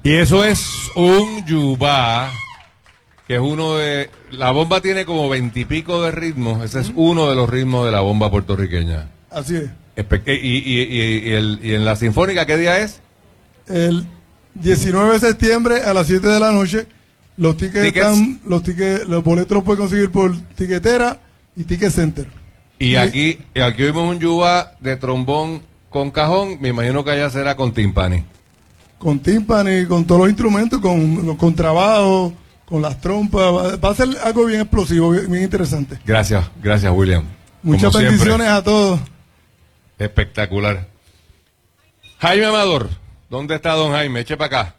Y eso es un yubá, que es uno de... La bomba tiene como 20 y pico de ritmos. Ese es uno de los ritmos de la bomba puertorriqueña. Así es. Y en la Sinfónica, ¿qué día es? El 19 de septiembre a las 7 de la noche. Los los boletos los puedes conseguir por Tiquetera y Ticket Center. Y aquí vimos un yubá de trombón con cajón. Me imagino que allá será con timpani. Con timpani, con todos los instrumentos, con trabajo, con las trompas. Va a ser algo bien explosivo, bien interesante. Gracias, William. Muchas Como bendiciones siempre. a todos. Espectacular. Jaime Amador, ¿dónde está don Jaime? Eche para acá.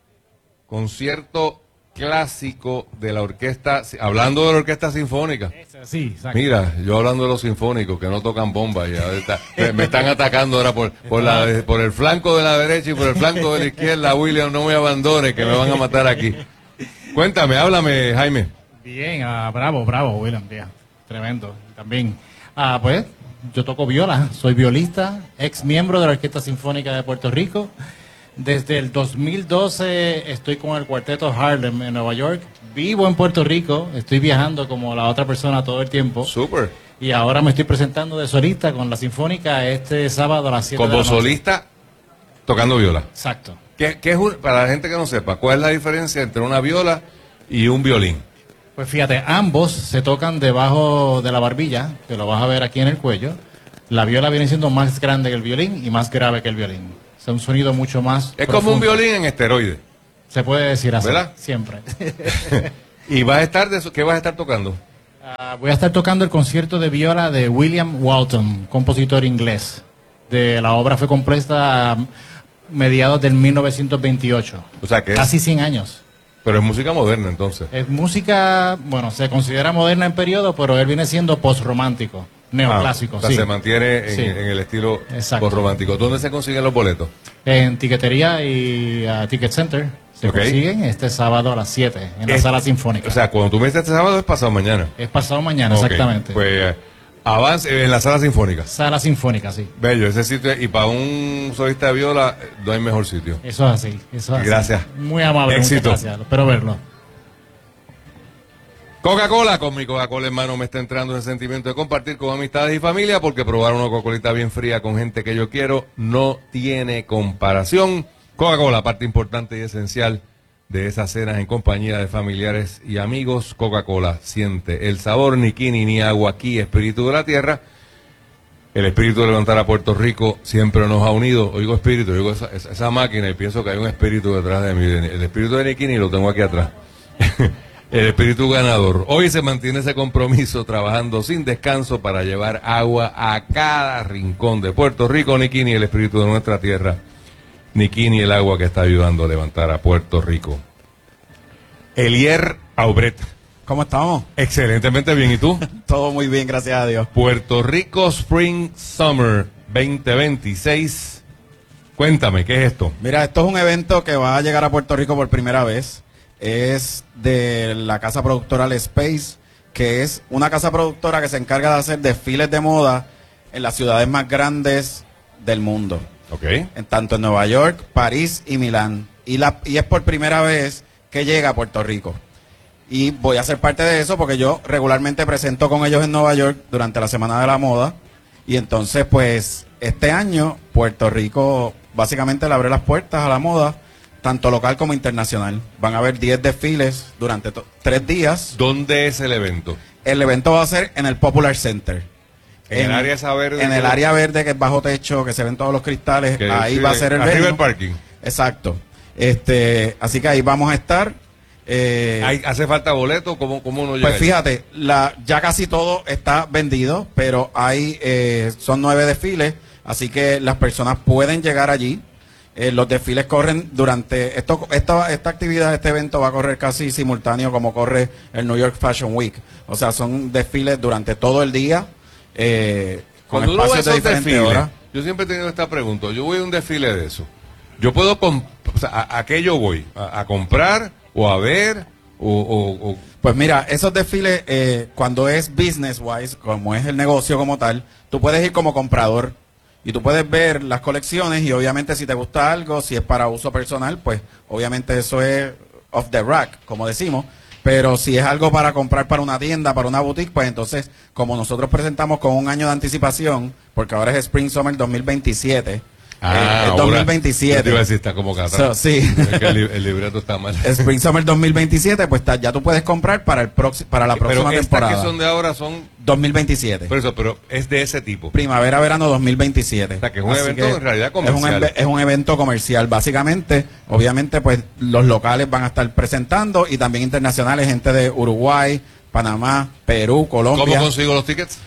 Concierto clásico de la orquesta, hablando de la orquesta sinfónica. Sí, exacto. Mira, yo hablando de los sinfónicos que no tocan bombas, me están atacando ahora por el flanco de la derecha y por el flanco de la izquierda. William, no me abandone, que me van a matar aquí. Cuéntame, háblame, Jaime. Bien, bravo, William, bien, tremendo. También, pues, yo toco viola, soy violista, ex miembro de la Orquesta Sinfónica de Puerto Rico. Desde el 2012 estoy con el Cuarteto Harlem en Nueva York. Vivo en Puerto Rico, estoy viajando como la otra persona todo el tiempo. Súper. Y ahora me estoy presentando de solista con la Sinfónica este sábado a las 7 de la Como noche. solista, tocando viola. Exacto. ¿Qué es para la gente que no sepa, cuál es la diferencia entre una viola y un violín? Pues fíjate, ambos se tocan debajo de la barbilla, que lo vas a ver aquí en el cuello. La viola viene siendo más grande que el violín y más grave que el violín. Es un sonido mucho más Es profundo. como un violín en esteroide. Se puede decir así, ¿verdad? siempre. ¿Y vas a estar qué vas a estar tocando? Voy a estar tocando el concierto de viola de William Walton, compositor inglés. La obra fue compuesta a mediados del 1928. O sea que Casi 100 años. Pero es música moderna, entonces. Es música, bueno, se considera moderna en periodo, pero él viene siendo post-romántico, neoclásico. O sea, sí. se mantiene Sí. en el estilo Exacto. romántico. ¿Dónde se consiguen los boletos? En Tiquetería y Ticket Center se Ok. consiguen este sábado a las 7 en la Sala Sinfónica. O sea, cuando tú me dices este sábado es pasado mañana. Es pasado mañana, Ok, exactamente. Pues avance en la sala sinfónica. Sala Sinfónica, sí. Bello, ese sitio. Y para un solista de viola no hay mejor sitio. Eso es así. Eso es así. Gracias. Muy amable. Éxito. Muchas gracias. Espero verlo. Coca-Cola, con mi Coca-Cola en mano me está entrando ese sentimiento de compartir con amistades y familia, porque probar una Coca-Colita bien fría con gente que yo quiero no tiene comparación. Coca-Cola, parte importante y esencial de esas cenas en compañía de familiares y amigos. Coca-Cola, siente el sabor, ni quini ni agua aquí, espíritu de la tierra. El espíritu de levantar a Puerto Rico siempre nos ha unido. Oigo espíritu, oigo esa máquina y pienso que hay un espíritu detrás de mí. El espíritu de Nikini lo tengo aquí atrás. El espíritu ganador. Hoy se mantiene ese compromiso trabajando sin descanso para llevar agua a cada rincón de Puerto Rico. Nikini, el espíritu de nuestra tierra. Nikini, el agua que está ayudando a levantar a Puerto Rico. Elier Aubret. ¿Cómo estamos? Excelentemente bien. ¿Y tú? Todo muy bien, gracias a Dios. Puerto Rico Spring Summer 2026. Cuéntame, ¿qué es esto? Mira, esto es un evento que va a llegar a Puerto Rico por primera vez. Es de la casa productora Le Space, que es una casa productora que se encarga de hacer desfiles de moda en las ciudades más grandes del mundo. Ok. Tanto en Nueva York, París y Milán. Y es por primera vez que llega a Puerto Rico. Y voy a ser parte de eso porque yo regularmente presento con ellos en Nueva York durante la Semana de la Moda. Y entonces, pues, este año Puerto Rico básicamente le abre las puertas a la moda, tanto local como internacional. Van a haber 10 desfiles durante 3 días. ¿Dónde es el evento? El evento va a ser en el Popular Center. En el área esa verde. En el área verde, que es bajo techo, que se ven todos los cristales. Ahí sí, va a ser el arriba venue. del parking. Exacto. Así que ahí vamos a estar. ¿Hace falta boleto? ¿Cómo uno llega? Pues fíjate, ya casi todo está vendido, pero son 9 desfiles, así que las personas pueden llegar allí. Los desfiles corren durante esta actividad, este evento va a correr casi simultáneo como corre el New York Fashion Week. O sea, son desfiles durante todo el día, con Cuando uno va a espacios de esos diferentes desfiles, horas. yo siempre he tenido esta pregunta. Yo voy a un desfile de eso. Yo puedo, o sea, ¿a qué yo voy? ¿A comprar o a ver? Pues mira, esos desfiles, cuando es business wise, como es el negocio como tal, tú puedes ir como comprador y tú puedes ver las colecciones y obviamente si te gusta algo, si es para uso personal, pues obviamente eso es off the rack, como decimos. Pero si es algo para comprar para una tienda, para una boutique, pues entonces, como nosotros presentamos con un año de anticipación, porque ahora es Spring Summer 2027, es 2027. Yo te iba a decir, está como cata. Sí. Es que el libreto está mal. Spring Summer 2027, pues ya tú puedes comprar para la próxima pero temporada. Estas que son de ahora son 2027. Por eso, pero es de ese tipo. Primavera, verano 2027. O sea, que es un evento en realidad comercial. Es un evento comercial, básicamente. Obviamente, pues los locales van a estar presentando y también internacionales, gente de Uruguay, Panamá, Perú, Colombia. ¿Cómo consigo los tickets?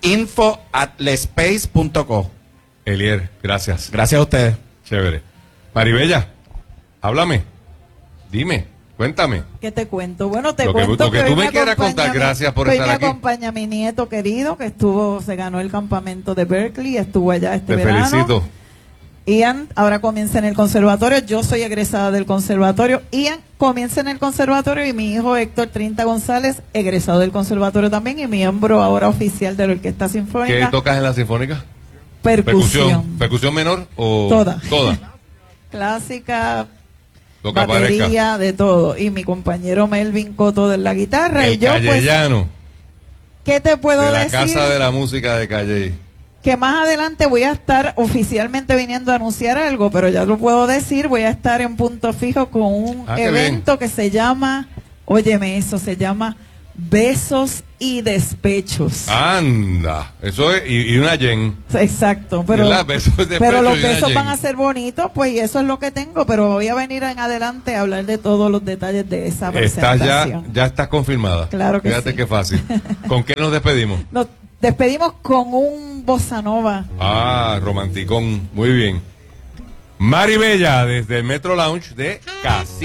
info@lespace.co. Elier, gracias. Gracias a ustedes. Chévere. Maribella, háblame. Dime, cuéntame. ¿Qué te cuento? Bueno, te Lo que cuento tú hoy me quieras contar, gracias por estar aquí. Me acompaña mi nieto querido que se ganó el campamento de Berkeley, estuvo allá este verano. Te felicito. Ian ahora comienza en el conservatorio, yo soy egresada del conservatorio. Ian comienza en el conservatorio y mi hijo Héctor Trinta González, egresado del conservatorio también y miembro ahora oficial de la Orquesta Sinfónica. ¿Qué tocas en la Sinfónica? Percusión. ¿Percusión menor o...? Toda. Toda. Clásica, Lo que batería, aparezca. de todo. Y mi compañero Melvin Coto de la guitarra. El y yo, callellano. pues, ¿qué te puedo De la decir? Casa de la Música de Calle. Que más adelante voy a estar oficialmente viniendo a anunciar algo, pero ya lo puedo decir, voy a estar en Punto Fijo con un qué evento que se llama, óyeme eso, se llama Besos y Despechos. Anda. Eso es... Y una yen. Exacto, pero, Besos y despechos pero los y una besos yen. van a ser bonitos, pues y eso es lo que tengo, pero voy a venir en adelante a hablar de todos los detalles de esa presentación. Ya estás confirmada. Claro que Fíjate sí. qué fácil. ¿Con qué nos despedimos? Nos despedimos con un bossa nova. Romanticón. Muy bien. Maribella, desde el Metro Lounge de Casi.